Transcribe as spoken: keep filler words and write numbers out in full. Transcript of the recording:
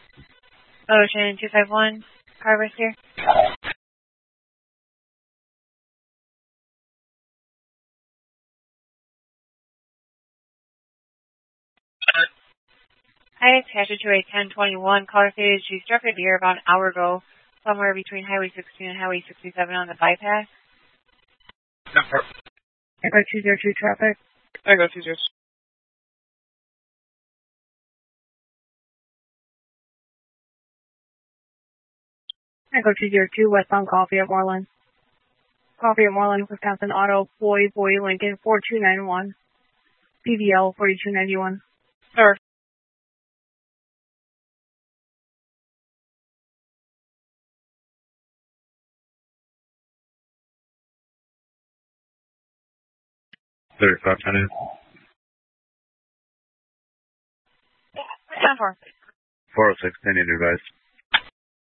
Ocean two five one, car rescue. Hi, it's Tasha to a ten twenty-one. Caller stated she struck a deer about an hour ago somewhere between Highway sixteen and Highway sixty-seven on the bypass. Number. Echo two zero two traffic. Echo two zero two. Echo two zero two, westbound Coffee at Moreland. Coffee at Moreland, Wisconsin Auto, Boy, Boy, Lincoln, four two nine one. P V L, forty-two ninety-one. Sir. thirty-five hundred. ten four. four oh six, pending advice.